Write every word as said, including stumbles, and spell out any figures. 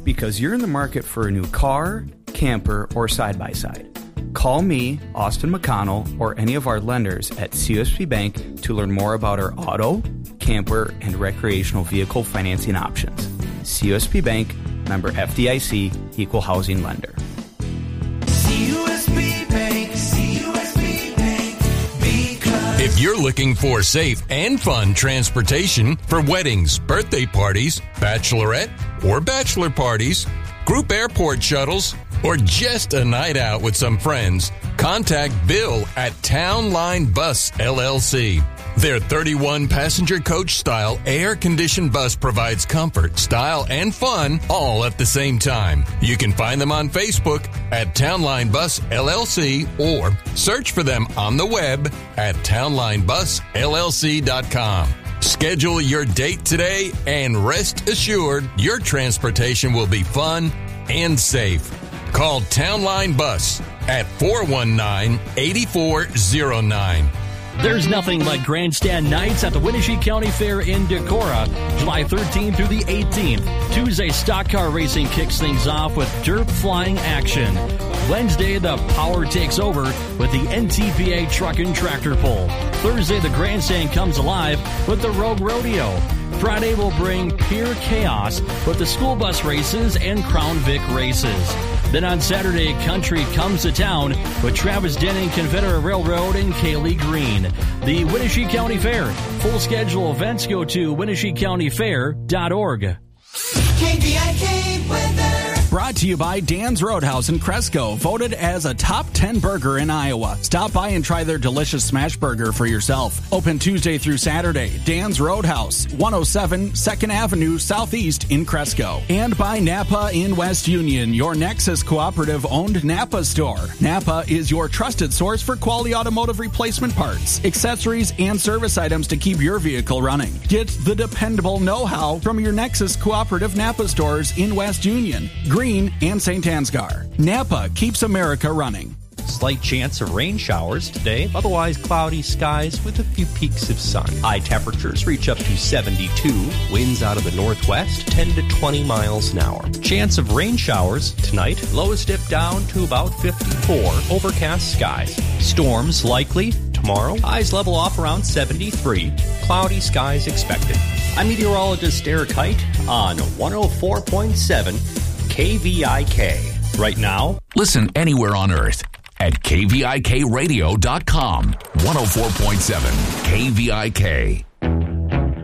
because you're in the market for a new car, camper, or side-by-side. Call me, Austin McConnell, or any of our lenders at C U S B Bank to learn more about our auto, camper, and recreational vehicle financing options. C U S B Bank, member F D I C, equal housing lender. C U S B Bank, C U S B Bank, because... If you're looking for safe and fun transportation for weddings, birthday parties, bachelorette or bachelor parties, group airport shuttles, or just a night out with some friends, contact Bill at Town Line Bus, L L C. Their thirty-one passenger coach-style air-conditioned bus provides comfort, style, and fun all at the same time. You can find them on Facebook at Town Line Bus, L L C, or search for them on the web at town line bus L L C dot com. Schedule your date today and rest assured your transportation will be fun and safe. Call Town Line Bus at four one nine, eight four zero nine. There's nothing like Grandstand Nights at the Winnebago County Fair in Decorah, July thirteenth through the eighteenth. Tuesday, stock car racing kicks things off with dirt flying action. Wednesday, the power takes over with the N T P A truck and tractor pull. Thursday, the Grandstand comes alive with the Rogue Rodeo. Friday will bring pure chaos with the school bus races and Crown Vic races. Then on Saturday, country comes to town with Travis Denning, Confederate Railroad, and Kaylee Green. The Winnebago County Fair. Full schedule events go to winnebago county fair dot org. K V I K weather. Brought to you by Dan's Roadhouse in Cresco, voted as a top ten burger in Iowa. Stop by and try their delicious smash burger for yourself. Open Tuesday through Saturday. Dan's Roadhouse, one oh seven second Avenue Southeast in Cresco. And by Napa in West Union, your Nexus Cooperative-owned Napa store. Napa is your trusted source for quality automotive replacement parts, accessories, and service items to keep your vehicle running. Get the dependable know-how from your Nexus Cooperative Napa stores in West Union, Green, and Saint Ansgar. Napa keeps America running. Slight chance of rain showers today, otherwise cloudy skies with a few peaks of sun. High temperatures reach up to seventy-two, winds out of the northwest ten to twenty miles an hour. Chance of rain showers tonight, lows dip down to about fifty-four, overcast skies. Storms likely tomorrow, highs level off around seventy-three, cloudy skies expected. I'm meteorologist Derek Height on one oh four point seven K V I K. Right now, listen anywhere on earth at K V I K radio dot com. one oh four point seven K V I K.